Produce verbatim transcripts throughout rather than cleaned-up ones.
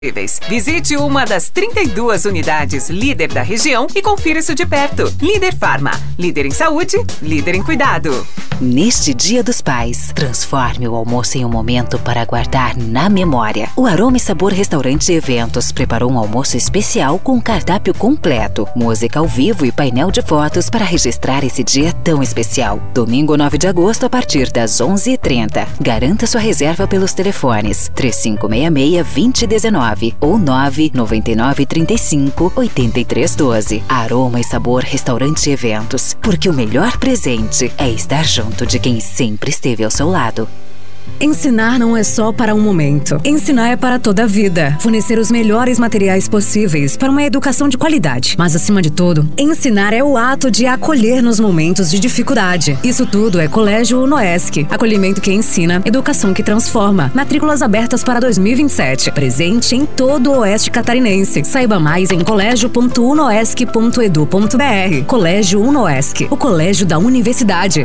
Visite uma das trinta e duas unidades líder da região e confira isso de perto. Líder Farma, líder em saúde, líder em cuidado. Neste Dia dos Pais, transforme o almoço em um momento para guardar na memória. O Aroma e Sabor Restaurante e Eventos preparou um almoço especial com cardápio completo, música ao vivo e painel de fotos para registrar esse dia tão especial. Domingo nove de agosto a partir das onze e trinta. Garanta sua reserva pelos telefones três cinco seis seis, dois zero um nove ou nove nove nove três cinco oito três um dois. Aroma e Sabor Restaurante e Eventos, porque o melhor presente é estar junto de quem sempre esteve ao seu lado. Ensinar não é só para um momento. Ensinar é para toda a vida. Fornecer os melhores materiais possíveis para uma educação de qualidade. Mas, acima de tudo, ensinar é o ato de acolher nos momentos de dificuldade. Isso tudo é Colégio UNOESC. Acolhimento que ensina, educação que transforma. Matrículas abertas para dois mil e vinte e sete. Presente em todo o Oeste Catarinense. Saiba mais em colégio ponto unoesc ponto edu ponto br. Colégio UNOESC, o colégio da universidade.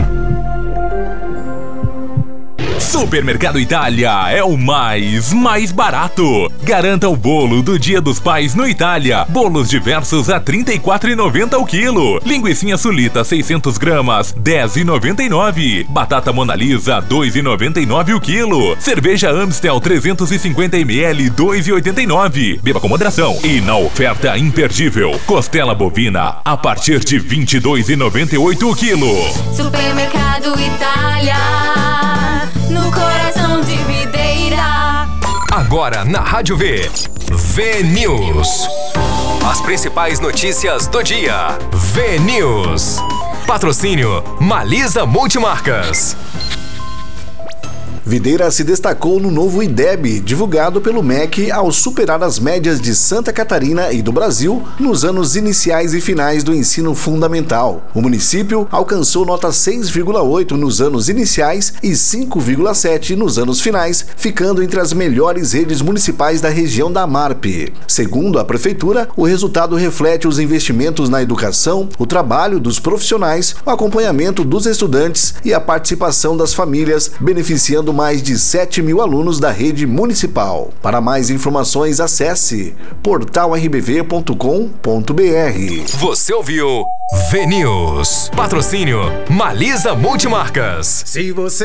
Supermercado Itália é o mais, mais barato. Garanta o bolo do Dia dos Pais no Itália. Bolos diversos a trinta e quatro reais e noventa centavos o quilo. Linguicinha sulita seiscentos gramas, dez reais e noventa e nove centavos. Batata Mona Lisa, dois reais e noventa e nove centavos o quilo. Cerveja Amstel trezentos e cinquenta mililitros, dois reais e oitenta e nove centavos. Beba com moderação. E na oferta imperdível, costela bovina a partir de vinte e dois reais e noventa e oito centavos o quilo. Supermercado Itália, no coração de Videira. Agora na Rádio V, V News. As principais notícias do dia. V News. Patrocínio Malisa Multimarcas. Videira se destacou no novo I D E B, divulgado pelo M E C, ao superar as médias de Santa Catarina e do Brasil nos anos iniciais e finais do ensino fundamental. O município alcançou nota seis vírgula oito nos anos iniciais e cinco vírgula sete nos anos finais, ficando entre as melhores redes municipais da região da Marp. Segundo a Prefeitura, o resultado reflete os investimentos na educação, o trabalho dos profissionais, o acompanhamento dos estudantes e a participação das famílias, beneficiando mais de sete mil alunos da rede municipal. Para mais informações, acesse portal r b v ponto com ponto b r. Você ouviu V News. Patrocínio Malisa Multimarcas. Se você